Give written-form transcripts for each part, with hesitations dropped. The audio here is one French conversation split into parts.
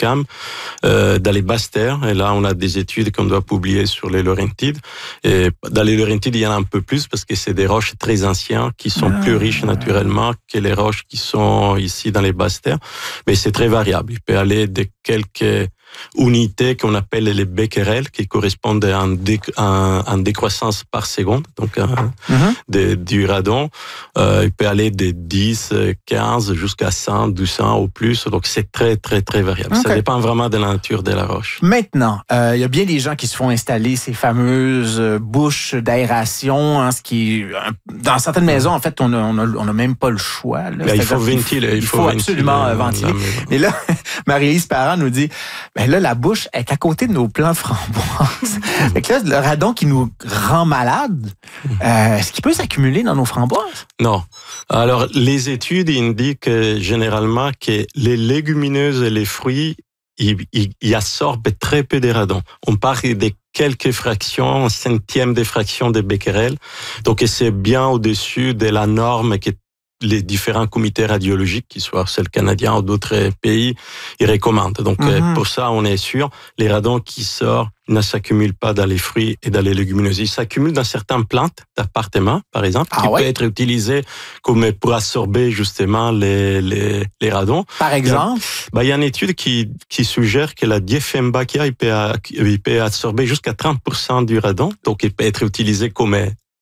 l'UQAM, dans les basses terres. Et là, on a des études qu'on doit publier sur les Laurentides. Et dans les Laurentides, il y en a un peu plus parce que c'est des roches très anciennes qui sont plus riches naturellement que les roches qui sont ici dans les basses terres. Mais c'est très variable. Il peut aller de quelques unités qu'on appelle les becquerels, qui correspondent à en décroissance par seconde, donc du radon. Il peut aller de 10, 15 jusqu'à 100, 200 ou plus. Donc c'est très, très, très variable. Okay. Ça dépend vraiment de la nature de la roche. Maintenant, il y a bien des gens qui se font installer ces fameuses bouches d'aération, hein, ce qui, dans certaines maisons, en fait, on n'a même pas le choix. Là. Il faut ventiler. Il faut absolument ventiler. Et là, Marie-Lise Parent nous dit, là, la bouche est à côté de nos plants de framboises. Fait que là, le radon qui nous rend malades, est-ce qu'il peut s'accumuler dans nos framboises? Non. Alors, les études indiquent généralement que les légumineuses et les fruits, ils absorbent très peu de radon. On parle de quelques fractions, un centième de fraction de becquerel. Donc, c'est bien au-dessus de la norme que les différents comités radiologiques, qu'ils soient celles canadiens ou d'autres pays, ils recommandent. Donc, pour ça, on est sûr, les radons qui sortent ne s'accumulent pas dans les fruits et dans les légumineuses. Ils s'accumulent dans certaines plantes d'appartements, par exemple, qui peuvent être utilisées comme pour absorber justement les radons. Par exemple? Il y a une étude qui suggère que la Dieffenbachia, il peut absorber jusqu'à 30% du radon. Donc, il peut être utilisé comme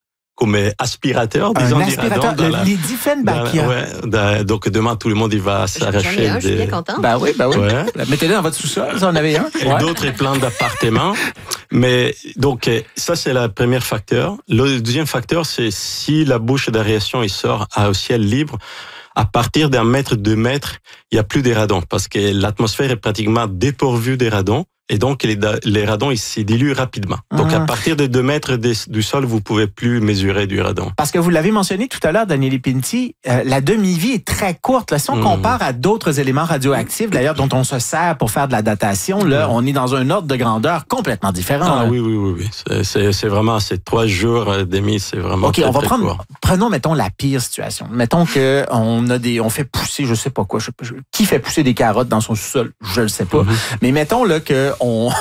aspirateur, disons, du radon. Les Dieffenbachia. Donc, demain, tout le monde, il va s'arracher. Je suis bien content. Oui. Ouais. Mettez-le dans votre sous-sol, si on avait un. Et d'autres plantes d'appartements. Mais, donc, ça, c'est le premier facteur. Le deuxième facteur, c'est si la bouche d'aération, il sort au ciel libre, à partir d'1 mètre, 2 mètres, il n'y a plus de radons parce que l'atmosphère est pratiquement dépourvue des radons. Et donc, les radons, ils se diluent rapidement. Donc, à partir de 2 mètres du sol, vous pouvez plus mesurer du radon. Parce que vous l'avez mentionné tout à l'heure, Daniele Pinti, la demi-vie est très courte. Là, si on compare à d'autres éléments radioactifs, d'ailleurs, dont on se sert pour faire de la datation, là, on est dans un ordre de grandeur complètement différent. Oui. C'est vraiment, 3 jours et demi, c'est vraiment OK, on va prenons, mettons, la pire situation. Mettons que on fait pousser, je sais pas quoi. Qui fait pousser des carottes dans son sous-sol? Je le sais pas. Mais mettons, là, que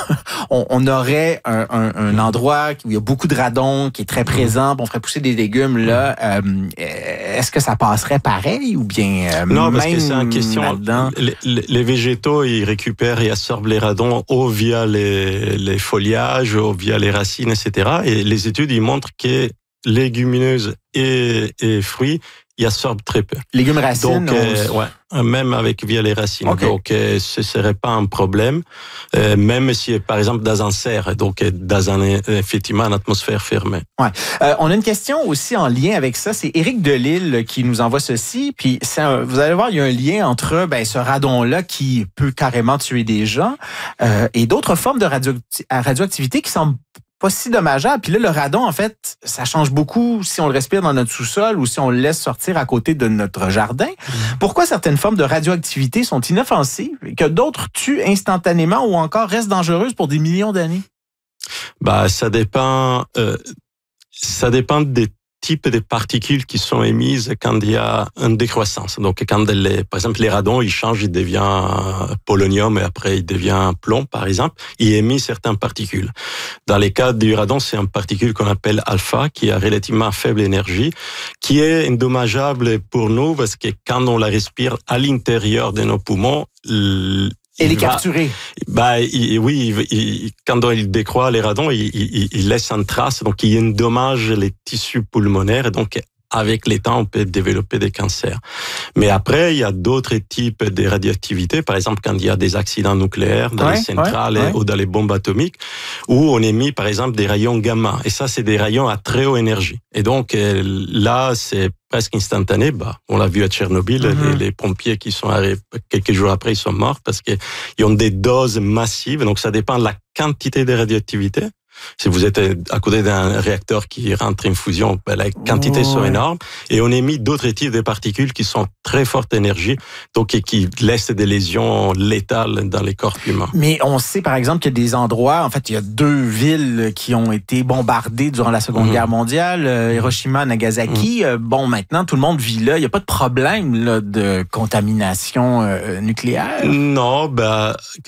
on aurait un endroit où il y a beaucoup de radon qui est très présent, on ferait pousser des légumes là. Est-ce que ça passerait pareil ou bien non, parce que c'est une question. Les végétaux, ils récupèrent et absorbent les radons via les feuillages, via les racines, etc. Et les études, ils montrent que légumineuses et fruits, ils absorbent très peu. Légumes racines. Donc, même via les racines. Okay. Donc, ce serait pas un problème, même si, par exemple, dans un serre, donc dans effectivement une atmosphère fermée. Ouais. On a une question aussi en lien avec ça. C'est Éric Delisle qui nous envoie ceci. Puis, vous allez voir, il y a un lien entre ce radon-là qui peut carrément tuer des gens et d'autres formes de radioactivité qui semblent pas si dommageable. Puis là, le radon, en fait, ça change beaucoup si on le respire dans notre sous-sol ou si on le laisse sortir à côté de notre jardin. Pourquoi certaines formes de radioactivité sont inoffensives et que d'autres tuent instantanément ou encore restent dangereuses pour des millions d'années? Ça dépend des types de particules qui sont émises quand il y a une décroissance. Donc, quand par exemple, les radons, ils changent, ils deviennent polonium et après, ils deviennent plomb, par exemple. Ils émettent certaines particules. Dans les cas du radon, c'est une particule qu'on appelle alpha, qui a relativement faible énergie, qui est indommageable pour nous parce que quand on la respire à l'intérieur de nos poumons, elle est capturée. Quand il décroît les radons, il laisse une trace, donc il endommage les tissus pulmonaires, et donc avec le temps, on peut développer des cancers. Mais après, il y a d'autres types de radioactivité, par exemple quand il y a des accidents nucléaires dans les centrales ou dans les bombes atomiques, où on émet par exemple des rayons gamma, et ça c'est des rayons à très haute énergie. Et donc là, c'est presque instantané. On l'a vu à Tchernobyl, les pompiers qui sont arrivés quelques jours après, ils sont morts parce qu'ils ont des doses massives. Donc ça dépend de la quantité de radioactivité. Si vous êtes à côté d'un réacteur qui rentre en fusion, la quantité sont énormes. Et on émet d'autres types de particules qui sont très forte énergie, donc et qui laissent des lésions létales dans les corps humains. Mais on sait par exemple qu'il y a des endroits, en fait, il y a 2 villes qui ont été bombardées durant la Seconde Guerre mondiale, Hiroshima, Nagasaki. Bon, maintenant, tout le monde vit là. Il n'y a pas de problème là, de contamination nucléaire? Non,